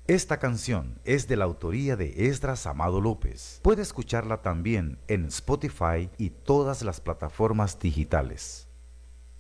Esta canción es de la autoría de Esdras Amado López. Puede escucharla también en Spotify y todas las plataformas digitales.